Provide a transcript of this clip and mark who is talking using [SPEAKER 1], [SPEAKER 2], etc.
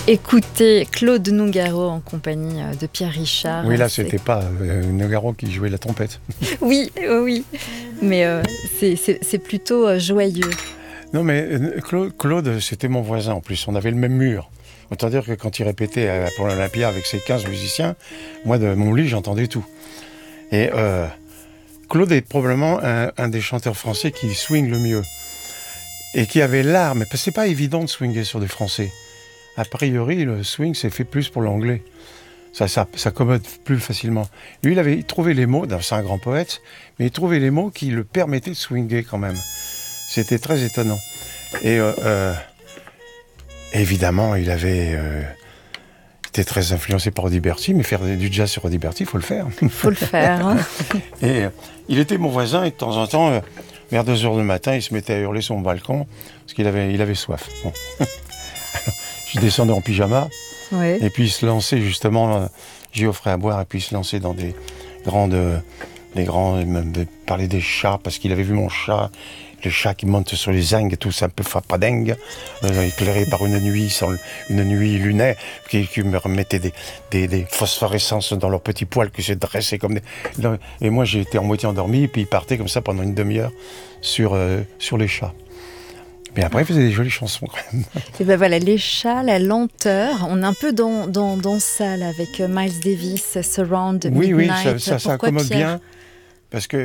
[SPEAKER 1] Écoutez Claude Nougaro en compagnie de Pierre Richard.
[SPEAKER 2] Oui, là, c'était pas Nougaro qui jouait la trompette.
[SPEAKER 1] Oui, mais c'est plutôt joyeux.
[SPEAKER 2] Non, mais Claude, c'était mon voisin en plus. On avait le même mur. Autant dire que quand il répétait pour l'Olympia avec ses 15 musiciens, moi, de mon lit, j'entendais tout. Et Claude est probablement un des chanteurs français qui swing le mieux. Et qui avait l'art, mais c'est pas évident de swinger sur des Français. A priori, le swing, c'est fait plus pour l'anglais. Ça s'accommode plus facilement. Lui, il avait trouvé les mots, c'est un grand poète, mais il trouvait les mots qui le permettaient de swinger quand même. C'était très étonnant. Et évidemment, il était très influencé par Audie Berty, mais faire du jazz sur Audie Berty, il faut le faire.
[SPEAKER 1] Il faut le faire. Hein.
[SPEAKER 2] Et il était mon voisin, et de temps en temps, vers 2h du matin, il se mettait à hurler sur mon balcon, parce qu'il avait soif. Bon. Je descendais en pyjama,
[SPEAKER 1] Ouais.
[SPEAKER 2] et puis il se lançait justement, j'y offrais à boire, et puis il se lançait dans des même parler des chats, parce qu'il avait vu mon chat, le chat qui monte sur les zingues et tout, c'est un peu fapadingue, éclairé par une nuit lunaire, qui me remettait des phosphorescences dans leurs petits poils que j'ai dressés comme des... Et moi j'ai été en moitié endormi, et puis il partait comme ça pendant une demi-heure sur les chats. Mais après, il faisait des jolies chansons quand même.
[SPEAKER 1] Et ben voilà, les chats, la lenteur. On est un peu dans ça là, avec Miles Davis, Surround,
[SPEAKER 2] Oui,
[SPEAKER 1] Midnight.
[SPEAKER 2] ça
[SPEAKER 1] Pourquoi,
[SPEAKER 2] accommode
[SPEAKER 1] Pierre ?
[SPEAKER 2] bien, parce que